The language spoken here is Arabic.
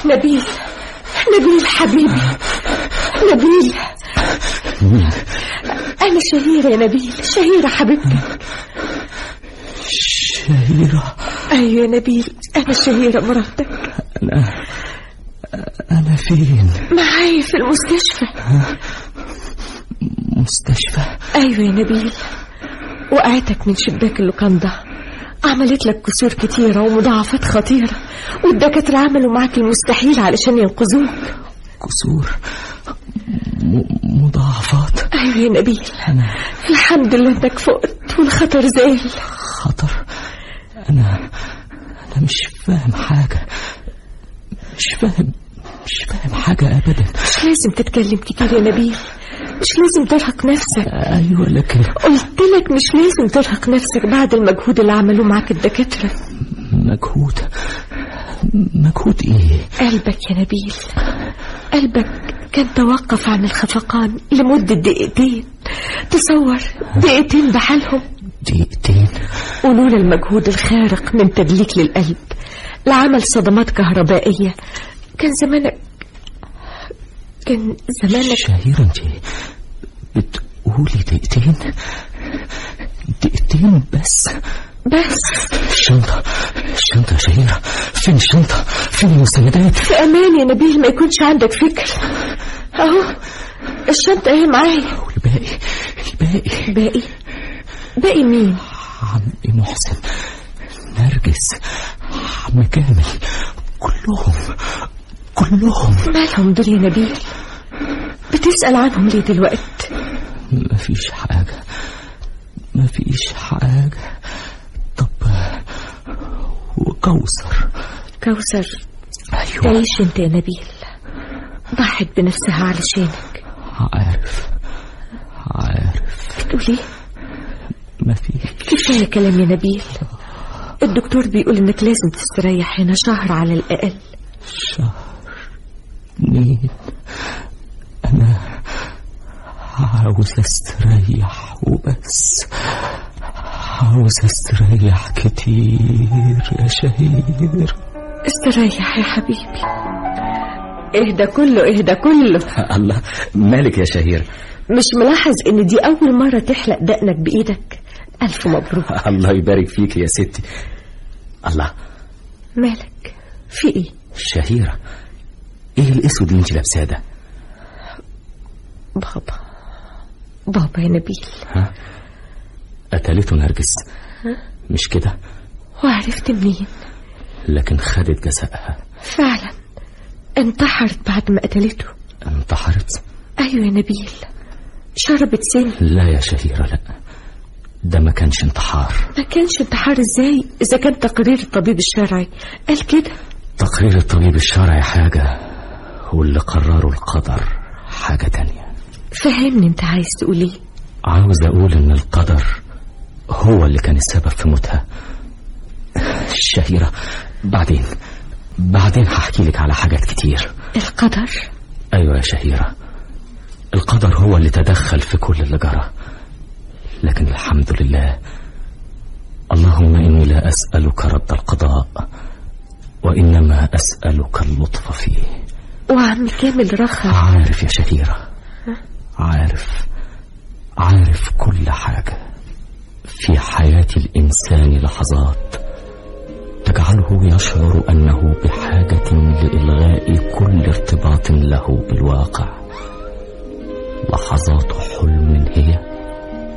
نبيل حبيبي، نبيل. أنا شهيرة يا نبيل، شهيرة حبيبتك. شهيرة؟ أيوة يا نبيل، أنا شهيرة مراتك. أنا فين؟ معايا في المستشفى. مستشفى؟ أيوة يا نبيل، وقعتك من شباك اللوكاندا، عملت لك كسور كتيرة ومضاعفات خطيرة، والدكاترة عملوا معك المستحيل علشان ينقذوك. كسور؟ مضاعفات؟ أيوة يا نبيل، الحمد لله انك فقت والخطر زال. خطر؟ أنا مش فاهم حاجة، مش فاهم حاجة أبدا. مش لازم تتكلم كتير يا نبيل، مش لازم ترهق نفسك. أيوة لكن قلت لك مش لازم ترهق نفسك بعد المجهود اللي عملوه معك الدكاترة. مجهود إيه؟ قلبك يا نبيل، قلبك كان توقف عن الخفقان لمدة دقيقتين. تصور، دقيقتين بحالهم. دقيقتين؟ ولولا المجهود الخارق من تدليك للقلب لعمل صدمات كهربائية كان زمانك شهيرة، انت بتقولي دقيقتين؟ دقيقتين بس؟ الشنطة يا شهيرة، فين الشنطة؟ فين المستندات؟ في أمان يا نبيل، ما يكونش عندك فكر. اهو الشنطة اهي معايا. والباقي؟ باقي مين؟ عمي محسن، نرجس، عم كامل، كلهم. مالهم دول يا نبيل؟ بتسأل عنهم ليه دلوقتي؟ مفيش حاجة. طب وكوثر؟ أيوة. تعيش انت يا نبيل، ضحت بنفسها علشانك. عارف. بتقول ايه؟ مفيش. كفاية كلام يا نبيل، الدكتور بيقول انك لازم تستريح هنا شهر على الأقل. شهر؟ مين؟ أنا عاوز استريح وبس، عاوز استريح كتير يا شهير. استريح يا حبيبي، اهدى كله. الله، مالك يا شهير؟ مش ملاحظ ان دي اول مرة تحلق دقنك بايدك؟ الف مبروك. الله يبارك فيك يا ستي. الله، مالك في ايه؟ شهيرة، ايه الاسود اللي انت لابساه ده؟ بابا يا نبيل. قتلته نرجس، مش كده؟ وعرفت منين؟ لكن خدت جزائها فعلا، انتحرت بعد ما قتلته. انتحرت؟ ايوه يا نبيل، شربت سم. لا يا شهيرة، لا، ده ما كانش انتحار. ما كانش انتحار ازاي اذا كان تقرير الطبيب الشرعي قال كده؟ تقرير الطبيب الشرعي حاجة، واللي قرره القدر حاجة تانية. فهمني، انت عايز تقول ايه؟ عاوز اقول ان القدر هو اللي كان السبب في موتها. شهيرة، بعدين هحكي لك على حاجات كتير. القدر؟ ايوه يا شهيرة، القدر هو اللي تدخل في كل اللي جرى، لكن الحمد لله. اللهم إني لا أسألك رد القضاء، وإنما أسألك اللطف فيه. وعم كامل رخى. عارف يا شهيرة، عارف كل حاجة. في حياة الإنسان لحظات تجعله يشعر أنه بحاجة لإلغاء كل ارتباط له بالواقع. لحظات حلم هي،